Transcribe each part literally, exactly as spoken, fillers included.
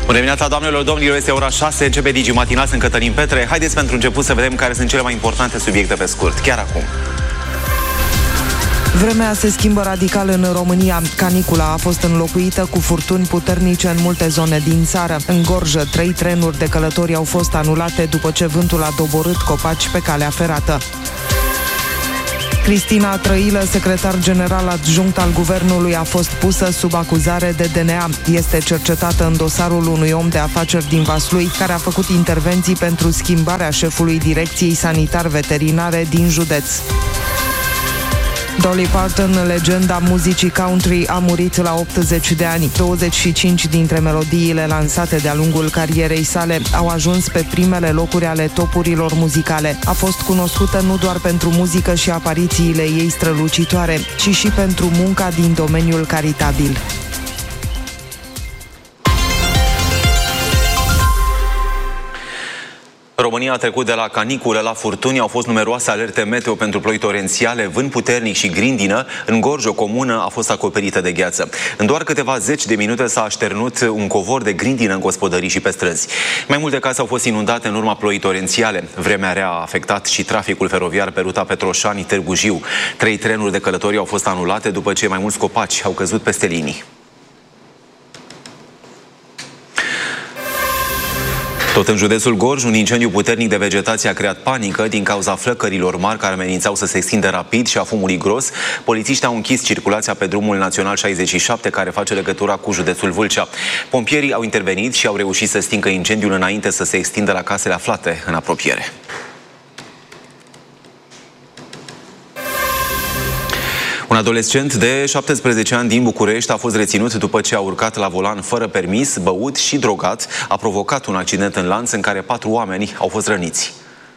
Bună dimineața, doamnelor, domnilor, este ora șase, începe Digi Matinal, sunt Cătălin Petre. Haideți pentru început să vedem care sunt cele mai importante subiecte pe scurt, chiar acum. Vremea se schimbă radical în România. Canicula a fost înlocuită cu furtuni puternice în multe zone din țară. În Gorjă, trei trenuri de călători au fost anulate după ce vântul a doborât copaci pe calea ferată. Cristina Trăilă, secretar general adjunct al guvernului, a fost pusă sub acuzare de D N A. Este cercetată în dosarul unui om de afaceri din Vaslui, care a făcut intervenții pentru schimbarea șefului Direcției Sanitar-Veterinare din județ. Dolly Parton, legenda muzicii country, a murit la optzeci de ani. douăzeci și cinci dintre melodiile lansate de-a lungul carierei sale au ajuns pe primele locuri ale topurilor muzicale. A fost cunoscută nu doar pentru muzică și aparițiile ei strălucitoare, ci și pentru munca din domeniul caritabil. România a trecut de la caniculă la furtuni, au fost numeroase alerte meteo pentru ploi torențiale, vânt puternic și grindină. În Gorj, o comună a fost acoperită de gheață. În doar câteva zeci de minute s-a așternut un covor de grindină în gospodării și pe străzi. Mai multe case au fost inundate în urma ploii torențiale. Vremea rea a afectat și traficul feroviar pe ruta Petroșani-Târgu Jiu. Trei trenuri de călători au fost anulate după ce mai mulți copaci au căzut peste linii. Tot în județul Gorj, un incendiu puternic de vegetație a creat panică din cauza flăcărilor mari care amenințau să se extindă rapid și a fumului gros. Polițiștii au închis circulația pe drumul național șaizeci și șapte care face legătura cu județul Vâlcea. Pompierii au intervenit și au reușit să stingă incendiul înainte să se extindă la casele aflate în apropiere. Un adolescent de șaptesprezece ani din București a fost reținut după ce a urcat la volan fără permis, băut și drogat. A provocat un accident în lanț în care patru oameni au fost răniți.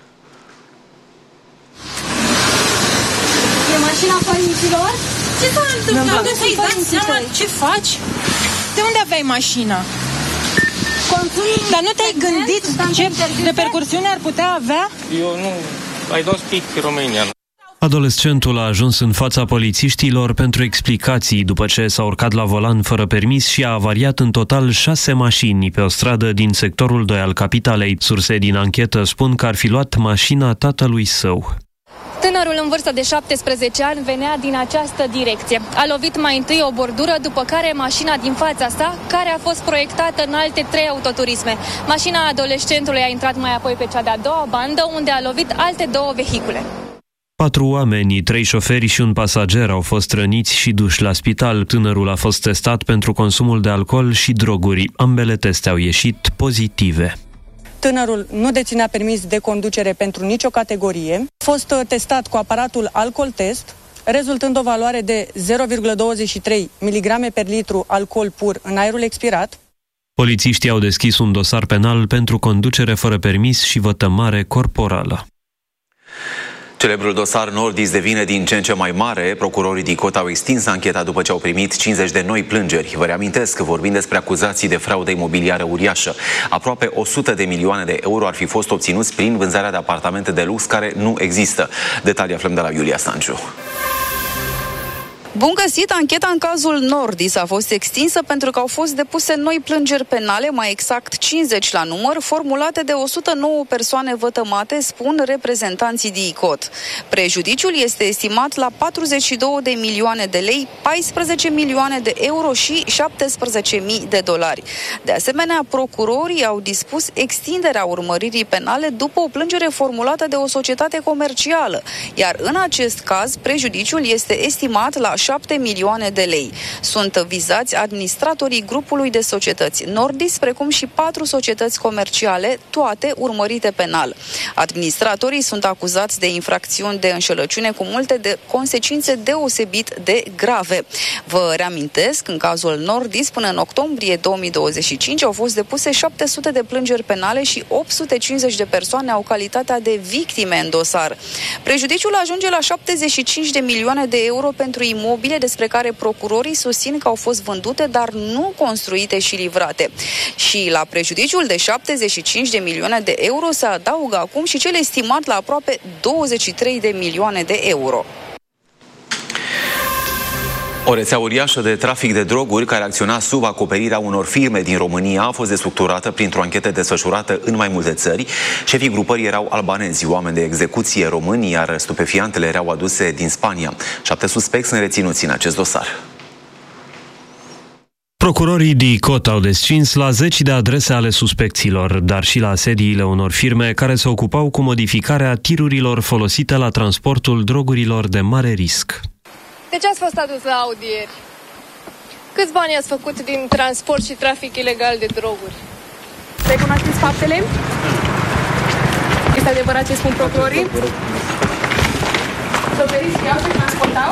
E mașina părinților? Ce s-a întâmplat? Să-i dați seama ce faci? De unde aveai mașina? Consumii. Dar nu te-ai gândit ce repercursiune ar putea avea? Eu nu... I don't speak Romanian. Adolescentul a ajuns în fața polițiștilor pentru explicații după ce s-a urcat la volan fără permis și a avariat în total șase mașini pe o stradă din sectorul doi al capitalei. Surse din anchetă spun că ar fi luat mașina tatălui său. Tânărul în vârstă de șaptesprezece ani venea din această direcție. A lovit mai întâi o bordură, după care mașina din fața sa, care a fost proiectată în alte trei autoturisme. Mașina adolescentului a intrat mai apoi pe cea de-a doua bandă, unde a lovit alte două vehicule. Patru oameni, trei șoferi și un pasager au fost răniți și duși la spital. Tânărul a fost testat pentru consumul de alcool și droguri. Ambele teste au ieșit pozitive. Tânărul nu deținea permis de conducere pentru nicio categorie. A fost testat cu aparatul alcool test, rezultând o valoare de zero virgulă douăzeci și trei miligrame per litru alcool pur în aerul expirat. Polițiștii au deschis un dosar penal pentru conducere fără permis și vătămare corporală. Celebrul dosar Nordis devine din ce în ce mai mare. Procurorii DICOT au extins ancheta după ce au primit cincizeci de noi plângeri. Vă reamintesc că vorbim despre acuzații de fraudă imobiliară uriașă. Aproape o sută de milioane de euro ar fi fost obținuți prin vânzarea de apartamente de lux care nu există. Detalii aflăm de la Iulia Stanciu. Bun găsit! Ancheta în cazul Nordis a fost extinsă pentru că au fost depuse noi plângeri penale, mai exact cincizeci la număr, formulate de o sută nouă persoane vătămate, spun reprezentanții DICOT. Prejudiciul este estimat la patruzeci și două de milioane de lei, paisprezece milioane de euro și șaptesprezece mii de dolari. De asemenea, procurorii au dispus extinderea urmăririi penale după o plângere formulată de o societate comercială, iar în acest caz prejudiciul este estimat la șapte milioane de lei. Sunt vizați administratorii grupului de societăți Nordis, precum și patru societăți comerciale, toate urmărite penal. Administratorii sunt acuzați de infracțiuni de înșelăciune cu multe de consecințe deosebit de grave. Vă reamintesc, în cazul Nordis, până în octombrie două mii douăzeci și cinci au fost depuse șapte sute de plângeri penale și opt sute cincizeci de persoane au calitatea de victime în dosar. Prejudiciul ajunge la șaptezeci și cinci de milioane de euro pentru imobile despre care procurorii susțin că au fost vândute, dar nu construite și livrate. Și la prejudiciul de șaptezeci și cinci de milioane de euro se adaugă acum și cel estimat la aproape douăzeci și trei de milioane de euro. O rețea uriașă de trafic de droguri care acționa sub acoperirea unor firme din România a fost destructurată printr-o anchetă desfășurată în mai multe țări. Șefii grupării erau albanezi, oameni de execuție români, iar stupefiantele erau aduse din Spania. Șapte suspecți sunt reținuți în acest dosar. Procurorii D I C O T au descins la zeci de adrese ale suspecților, dar și la sediile unor firme care se ocupau cu modificarea tirurilor folosite la transportul drogurilor de mare risc. De ce ați fost adus la audieri? Câți bani ați făcut din transport și trafic ilegal de droguri? Recunoașteți faptele? Este adevărat ce spun procurorii? Șoferii știau ce transportau?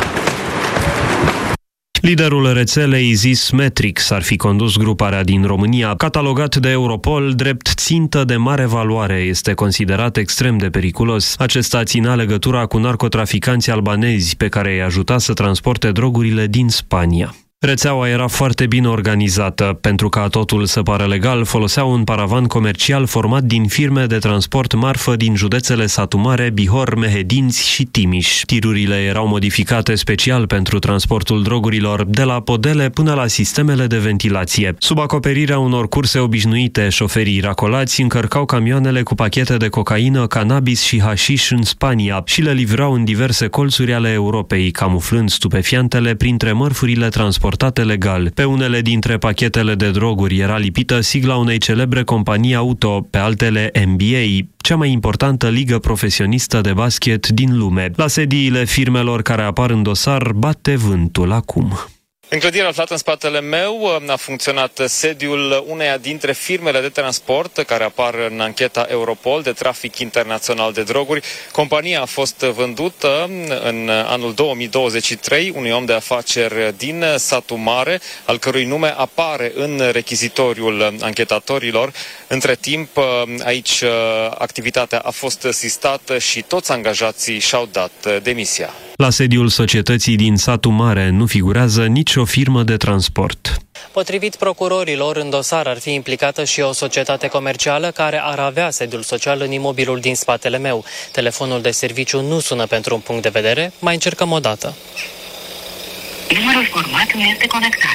Liderul rețelei Zis Metrix ar fi condus gruparea din România, catalogat de Europol drept țintă de mare valoare. Este considerat extrem de periculos. Acesta ținea legătura cu narcotraficanții albanezi pe care îi ajuta să transporte drogurile din Spania. Rețeaua era foarte bine organizată. Pentru ca totul să pară legal, foloseau un paravan comercial format din firme de transport marfă din județele Satu Mare, Bihor, Mehedinți și Timiș. Tirurile erau modificate special pentru transportul drogurilor, de la podele până la sistemele de ventilație. Sub acoperirea unor curse obișnuite, șoferii racolați încărcau camioanele cu pachete de cocaină, cannabis și hașiș în Spania și le livrau în diverse colțuri ale Europei, camuflând stupefiantele printre mărfurile transportate legal. Pe unele dintre pachetele de droguri era lipită sigla unei celebre companii auto, pe altele N B A, cea mai importantă ligă profesionistă de basket din lume. La sediile firmelor care apar în dosar bate vântul acum. În clădirea aflată în spatele meu a funcționat sediul uneia dintre firmele de transport care apar în ancheta Europol de trafic internațional de droguri. Compania a fost vândută în anul două mii douăzeci și trei unui om de afaceri din Satu Mare, al cărui nume apare în rechizitoriul anchetatorilor. Între timp, aici activitatea a fost sistată și toți angajații și-au dat demisia. La sediul societății din Satu Mare nu figurează nicio firmă de transport. Potrivit procurorilor, în dosar ar fi implicată și o societate comercială care ar avea sediul social în imobilul din spatele meu. Telefonul de serviciu nu sună pentru un punct de vedere, mai încercăm o dată. Numărul format nu este conectat.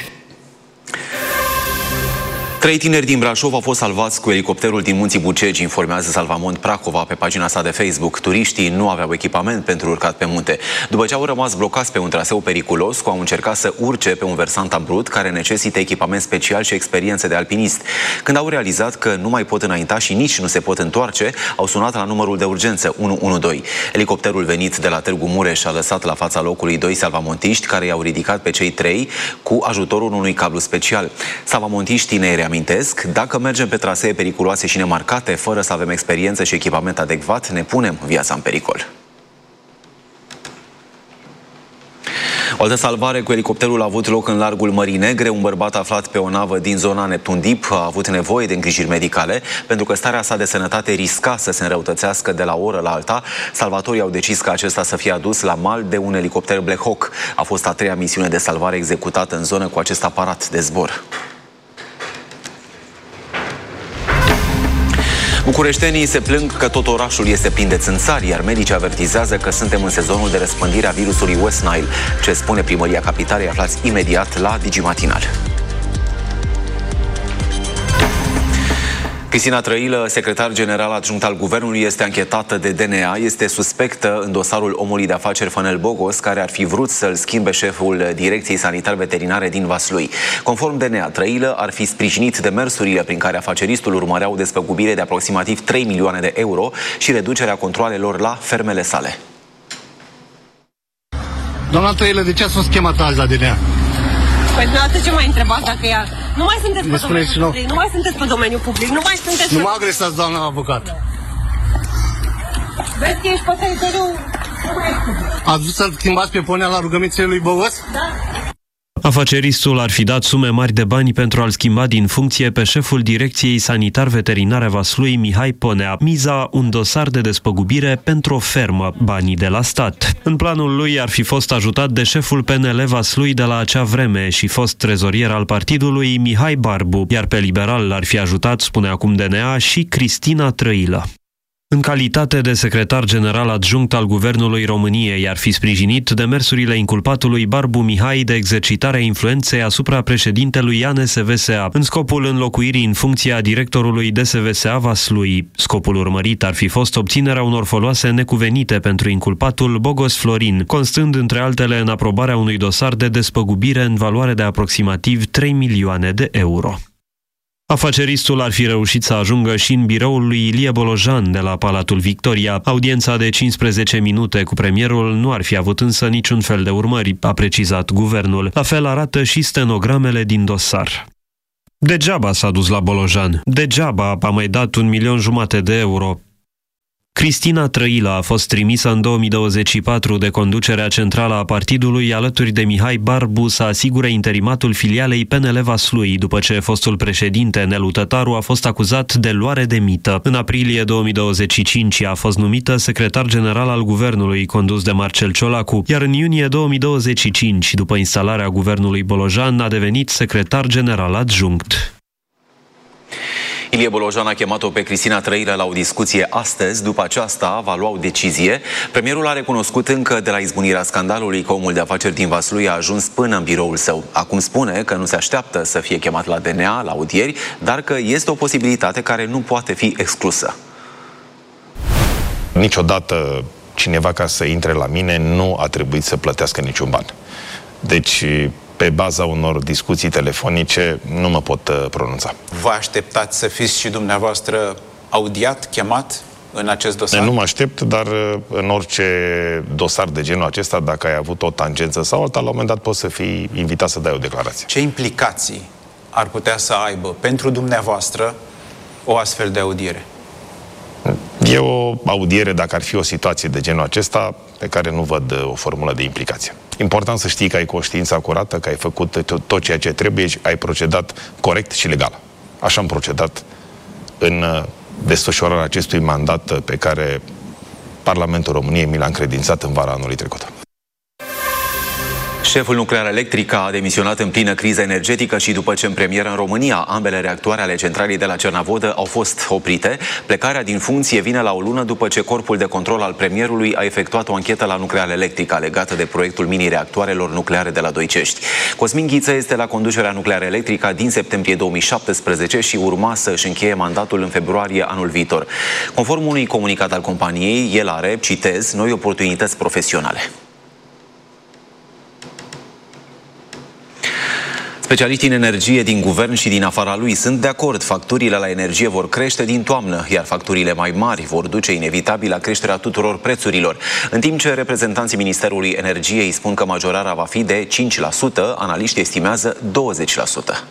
Trei tineri din Brașov au fost salvați cu elicopterul din Munții Bucegi, informează Salvamont Prahova pe pagina sa de Facebook. Turiștii nu aveau echipament pentru urcat pe munte. După ce au rămas blocați pe un traseu periculos, au încercat să urce pe un versant abrupt care necesită echipament special și experiențe de alpinist. Când au realizat că nu mai pot înainta și nici nu se pot întoarce, au sunat la numărul de urgență unu unu doi. Elicopterul venit de la Târgu Mureș a lăsat la fața locului doi salvamontiști care i-au ridicat pe cei trei cu ajutorul unui cablu special. Salvamontiștii ne reamintesc, dacă mergem pe trasee periculoase și nemarcate, fără să avem experiență și echipament adecvat, ne punem viața în pericol. O altă salvare cu elicopterul a avut loc în largul Mării Negre. Un bărbat aflat pe o navă din zona Neptun Deep a avut nevoie de îngrijiri medicale pentru că starea sa de sănătate risca să se înrăutățească de la o oră la alta. Salvatorii au decis ca acesta să fie adus la mal de un elicopter Black Hawk. A fost a treia misiune de salvare executată în zonă cu acest aparat de zbor. Bucureștenii se plâng că tot orașul este plin de țânțari, iar medicii avertizează că suntem în sezonul de răspândire a virusului West Nile. Ce spune Primăria Capitalei, aflați imediat la Digimatinal. Cristina Trăilă, secretar general adjunct al Guvernului, este anchetată de D N A, este suspectă în dosarul omului de afaceri Fănel Bogos, care ar fi vrut să-l schimbe șeful Direcției Sanitar-Veterinare din Vaslui. Conform D N A, Trăilă ar fi sprijinit demersurile prin care afaceristul urmărea o despăgubire de aproximativ trei milioane de euro și reducerea controalelor la fermele sale. Doamna Trăilă, de ce ați fost chemată azi la D N A? Păi dumneavoastră ce mai întrebați dacă ea... Nu mai sunteți pe domeniul nu. public, nu mai sunteți pe domeniul public, nu mai sunteți... Nu mă agresați, doamna avocat. Vezi că ești pe teritoriul... Ați vrut să-l schimbați pe ponea la rugămințele lui Bogos? Da. Afaceristul ar fi dat sume mari de bani pentru a-l schimba din funcție pe șeful Direcției Sanitar-Veterinare Vaslui, Mihai Ponea. Miza, un dosar de despăgubire pentru o fermă, banii de la stat. În planul lui ar fi fost ajutat de șeful P N L Vaslui de la acea vreme și fost trezorier al partidului, Mihai Barbu, iar pe liberal l-ar fi ajutat, spune acum D N A, și Cristina Trăilă. În calitate de secretar general adjunct al Guvernului României, ar fi sprijinit demersurile inculpatului Barbu Mihai de exercitarea influenței asupra președintelui A N S V S A, în scopul înlocuirii în funcția directorului D S V S A Vaslui. Scopul urmărit ar fi fost obținerea unor foloase necuvenite pentru inculpatul Bogos Florin, constând între altele în aprobarea unui dosar de despăgubire în valoare de aproximativ trei milioane de euro. Afaceristul ar fi reușit să ajungă și în biroul lui Ilie Bolojan de la Palatul Victoria. Audiența de cincisprezece minute cu premierul nu ar fi avut însă niciun fel de urmări, a precizat guvernul. La fel arată și stenogramele din dosar. Degeaba s-a dus la Bolojan. Degeaba a mai dat un milion jumate de euro. Cristina Trăilă a fost trimisă în două mii douăzeci și patru de conducerea centrală a partidului alături de Mihai Barbu să asigure interimatul filialei P N L Vaslui, după ce fostul președinte Nelu Tătaru a fost acuzat de luare de mită. În aprilie două mii douăzeci și cinci a fost numită secretar general al guvernului, condus de Marcel Ciolacu, iar în iunie două mii douăzeci și cinci, după instalarea guvernului Bolojan, a devenit secretar general adjunct. Ilie Bolojan a chemat-o pe Cristina Trăilă la o discuție astăzi. După aceasta va lua o decizie. Premierul a recunoscut încă de la izbunirea scandalului că omul de afaceri din Vaslui a ajuns până în biroul său. Acum spune că nu se așteaptă să fie chemat la D N A, la audieri, dar că este o posibilitate care nu poate fi exclusă. Niciodată cineva, ca să intre la mine, nu a trebuit să plătească niciun ban. Deci, pe baza unor discuții telefonice, nu mă pot uh, pronunța. Vă așteptați să fiți și dumneavoastră audiat, chemat în acest dosar? Nu mă aștept, dar uh, în orice dosar de genul acesta, dacă ai avut o tangență sau alta, la un moment dat poți să fii invitat să dai o declarație. Ce implicații ar putea să aibă pentru dumneavoastră o astfel de audiere? E o audiere, dacă ar fi o situație de genul acesta, pe care nu văd uh, o formulă de implicație. Important să știi că ai conștiința curată, că ai făcut tot ceea ce trebuie și ai procedat corect și legal. Așa am procedat în desfășurarea acestui mandat pe care Parlamentul României mi l-a încredințat în vara anului trecut. Șeful nuclear electric a demisionat în plină criză energetică și după ce în premieră în România ambele reactoare ale centralei de la Cernavodă au fost oprite, plecarea din funcție vine la o lună după ce corpul de control al premierului a efectuat o anchetă la nuclear electric legată de proiectul mini-reactoarelor nucleare de la Doicești. Cosmin Ghiță este la conducerea nuclear electrică din septembrie două mii șaptesprezece și urma să își încheie mandatul în februarie anul viitor. Conform unui comunicat al companiei, el are, citez, noi oportunități profesionale. Specialiștii în energie din guvern și din afara lui sunt de acord. Facturile la energie vor crește din toamnă, iar facturile mai mari vor duce inevitabil la creșterea tuturor prețurilor. În timp ce reprezentanții Ministerului Energiei spun că majorarea va fi de cinci la sută, analiștii estimează douăzeci la sută.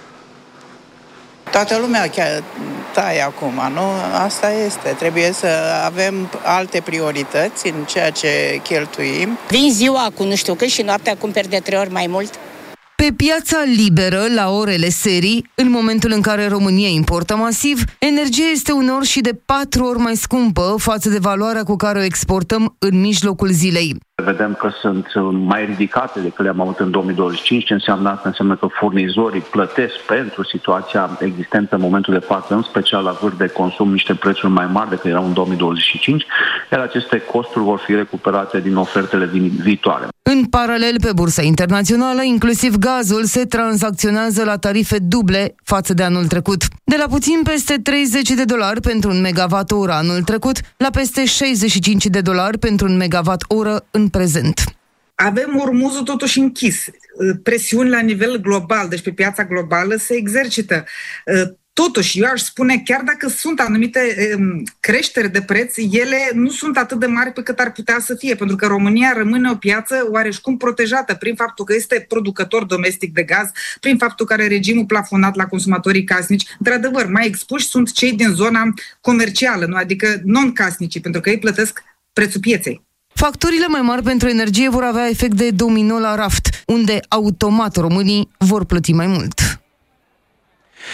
Toată lumea chiar taie acum, nu? Asta este. Trebuie să avem alte priorități în ceea ce cheltuim. Vin ziua cu nu știu cât și noaptea cumperi de trei ori mai mult. Pe piața liberă, la orele serii, în momentul în care România importă masiv, energia este uneori și de patru ori mai scumpă față de valoarea cu care o exportăm în mijlocul zilei. Vedem că sunt mai ridicate decât le-am avut în două mii douăzeci și cinci, ce înseamnă asta? Înseamnă că furnizorii plătesc pentru situația existentă în momentul de față, în special la vârf de consum, niște prețuri mai mari decât erau în două mii douăzeci și cinci, iar aceste costuri vor fi recuperate din ofertele viitoare. În paralel, pe bursa internațională, inclusiv gazul se tranzacționează la tarife duble față de anul trecut. De la puțin peste treizeci de dolari pentru un megawatt-oră anul trecut, la peste șaizeci și cinci de dolari pentru un megawatt-oră în prezent. Avem urmuzul totuși închis. Presiuni la nivel global, deci pe piața globală, se exercită. Totuși, eu aș spune, chiar dacă sunt anumite um, creșteri de preț, ele nu sunt atât de mari pe cât ar putea să fie, pentru că România rămâne o piață oareșcum protejată prin faptul că este producător domestic de gaz, prin faptul că are regimul plafonat la consumatorii casnici. Într-adevăr, mai expuși sunt cei din zona comercială, nu? Adică non-casnicii, pentru că ei plătesc prețul pieței. Facturile mai mari pentru energie vor avea efect de domino la raft, unde automat românii vor plăti mai mult.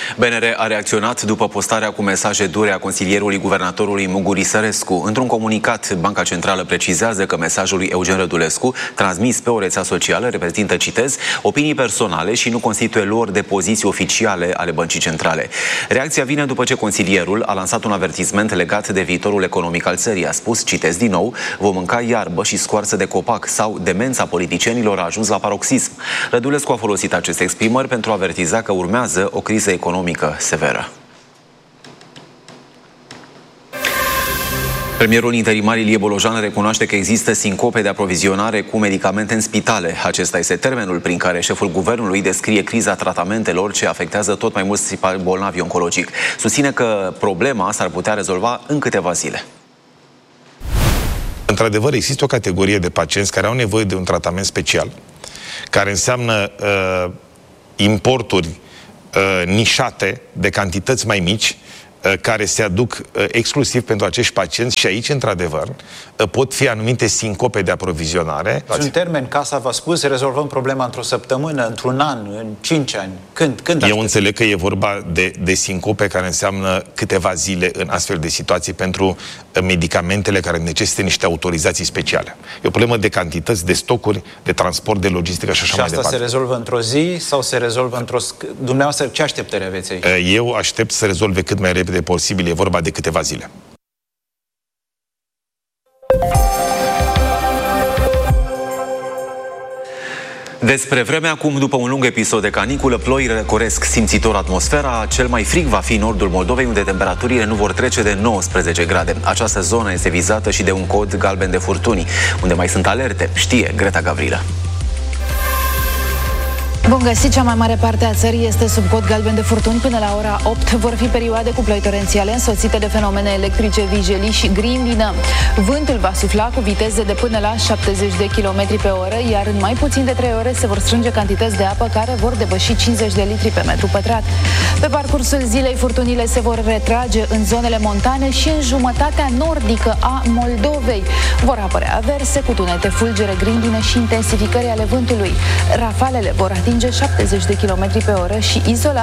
B N R a reacționat după postarea cu mesaje dure a consilierului guvernatorului Muguri Sărescu. Într-un comunicat, Banca Centrală precizează că mesajul lui Eugen Rădulescu, transmis pe o rețea socială, reprezintă, citez, opinii personale și nu constituie luări de poziții oficiale ale Băncii Centrale. Reacția vine după ce consilierul a lansat un avertisment legat de viitorul economic al țării. A spus, citez din nou, vom mânca iarbă și scoarță de copac sau demența politicienilor a ajuns la paroxism. Rădulescu a folosit aceste exprimări pentru a avertiza că urmează o criză economică severă. Premierul interimar Ilie Bolojan recunoaște că există sincope de aprovizionare cu medicamente în spitale. Acesta este termenul prin care șeful guvernului descrie criza tratamentelor ce afectează tot mai mulți bolnavi oncologic. Susține că problema s-ar putea rezolva în câteva zile. Într-adevăr, există o categorie de pacienți care au nevoie de un tratament special, care înseamnă uh, importuri uh, nișate de cantități mai mici, care se aduc uh, exclusiv pentru acești pacienți și aici, într-adevăr, uh, pot fi anumite sincope de aprovizionare. În termen, Casa v-a spus, rezolvăm problema într-o săptămână, într-un an, în cinci ani. Când? Când Eu înțeleg că e vorba de, de sincope care înseamnă câteva zile în astfel de situații pentru uh, medicamentele care necesită niște autorizații speciale. E o problemă de cantități, de stocuri, de transport, de logistică și așa și mai departe. Și asta se rezolvă într-o zi sau se rezolvă într-o... Dumneavoastră, ce așteptări aveți aici? Uh, eu aștept să rezolve cât mai repede de posibil, e vorba de câteva zile. Despre vremea acum, după un lung episod de caniculă, ploi răcoresc simțitor atmosfera. Cel mai frig va fi în nordul Moldovei, unde temperaturile nu vor trece de nouăsprezece grade. Această zonă este vizată și de un cod galben de furtuni, unde mai sunt alerte, știe Greta Gavrilă. Bun găsit, cea mai mare parte a țării este sub cod galben de furtuni. Până la ora opt vor fi perioade cu ploi torențiale însoțite de fenomene electrice, vijelii și grindină. Vântul va sufla cu viteze de până la șaptezeci de kilometri pe oră, iar în mai puțin de trei ore se vor strânge cantități de apă care vor depăși cincizeci de litri pe metru pătrat. Pe parcursul zilei, furtunile se vor retrage în zonele montane și în jumătatea nordică a Moldovei. Vor apărea averse cu tunete, fulgere, grindină și intensificări ale vântului. Rafalele vor atinge șaptezeci de kilometri pe oră și izolat